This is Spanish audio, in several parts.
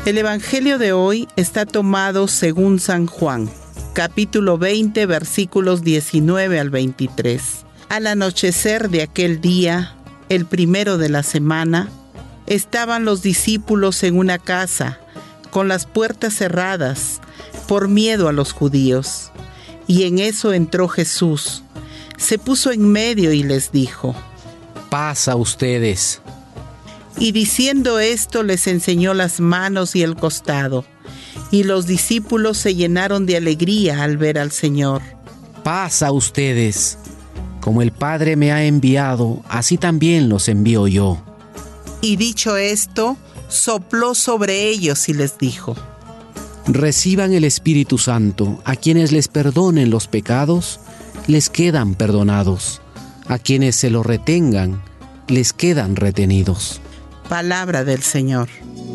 El Evangelio de hoy está tomado según San Juan, capítulo 20, versículos 19 al 23. Al anochecer de aquel día, el primero de la semana, estaban los discípulos en una casa, con las puertas cerradas, por miedo a los judíos. Y en eso entró Jesús, se puso en medio y les dijo: «Paz a ustedes». Y diciendo esto les enseñó las manos y el costado, y los discípulos se llenaron de alegría al ver al Señor. «Paz a ustedes. Como el Padre me ha enviado, así también los envío yo». Y dicho esto, sopló sobre ellos y les dijo: «Reciban el Espíritu Santo. A quienes les perdonen los pecados, les quedan perdonados. A quienes se lo retengan, les quedan retenidos». Palabra del Señor.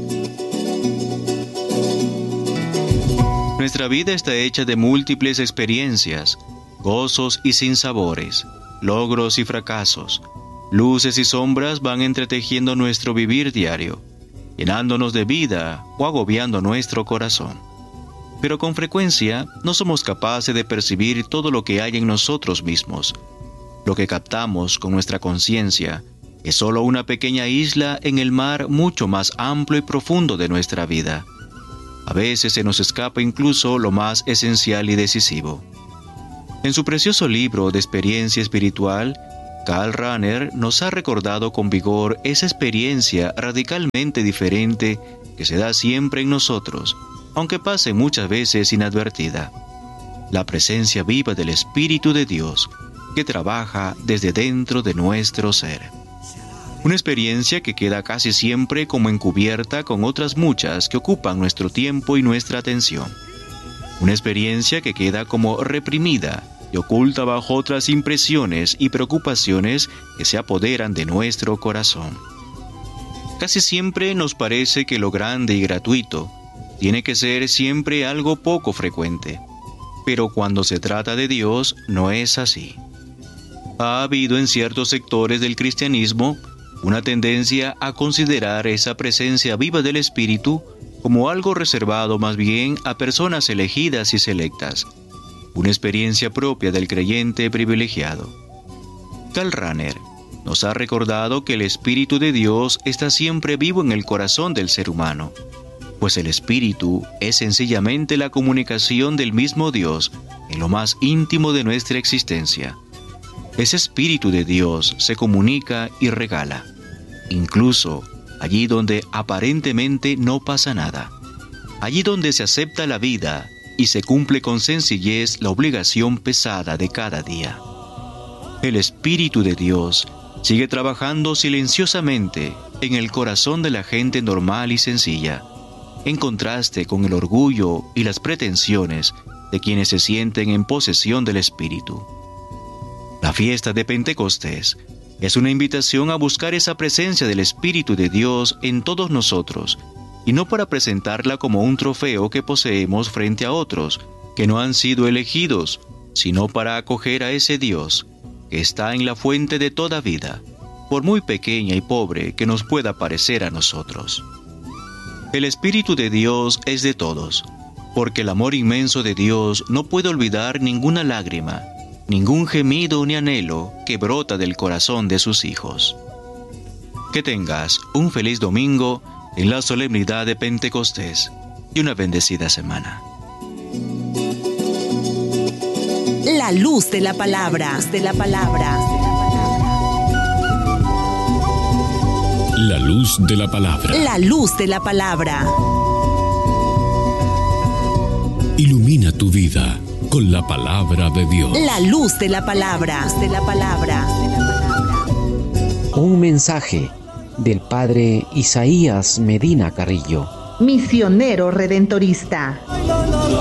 Nuestra vida está hecha de múltiples experiencias, gozos y sinsabores, logros y fracasos. Luces y sombras van entretejiendo nuestro vivir diario, llenándonos de vida o agobiando nuestro corazón. Pero con frecuencia no somos capaces de percibir todo lo que hay en nosotros mismos. Lo que captamos con nuestra conciencia es solo una pequeña isla en el mar mucho más amplio y profundo de nuestra vida. A veces se nos escapa incluso lo más esencial y decisivo. En su precioso libro de experiencia espiritual, Karl Rahner nos ha recordado con vigor esa experiencia radicalmente diferente que se da siempre en nosotros, aunque pase muchas veces inadvertida. La presencia viva del Espíritu de Dios que trabaja desde dentro de nuestro ser. Una experiencia que queda casi siempre como encubierta con otras muchas que ocupan nuestro tiempo y nuestra atención. Una experiencia que queda como reprimida y oculta bajo otras impresiones y preocupaciones que se apoderan de nuestro corazón. Casi siempre nos parece que lo grande y gratuito tiene que ser siempre algo poco frecuente, pero cuando se trata de Dios no es así. Ha habido en ciertos sectores del cristianismo una tendencia a considerar esa presencia viva del Espíritu como algo reservado más bien a personas elegidas y selectas, una experiencia propia del creyente privilegiado. Karl Rahner nos ha recordado que el Espíritu de Dios está siempre vivo en el corazón del ser humano, pues el Espíritu es sencillamente la comunicación del mismo Dios en lo más íntimo de nuestra existencia. Ese Espíritu de Dios se comunica y regala, incluso allí donde aparentemente no pasa nada, allí donde se acepta la vida y se cumple con sencillez la obligación pesada de cada día. El Espíritu de Dios sigue trabajando silenciosamente en el corazón de la gente normal y sencilla, en contraste con el orgullo y las pretensiones de quienes se sienten en posesión del Espíritu. La fiesta de Pentecostés es una invitación a buscar esa presencia del Espíritu de Dios en todos nosotros, y no para presentarla como un trofeo que poseemos frente a otros que no han sido elegidos, sino para acoger a ese Dios que está en la fuente de toda vida, por muy pequeña y pobre que nos pueda parecer a nosotros. El Espíritu de Dios es de todos, porque el amor inmenso de Dios no puede olvidar ninguna lágrima, ningún gemido ni anhelo que brota del corazón de sus hijos. Que tengas un feliz domingo en la solemnidad de Pentecostés y una bendecida semana. La luz de la palabra. La luz de la palabra. La luz de la palabra. Ilumina tu vida con la palabra de Dios. La luz de la palabra. Un mensaje del Padre Isaías Medina Carrillo, Misionero redentorista.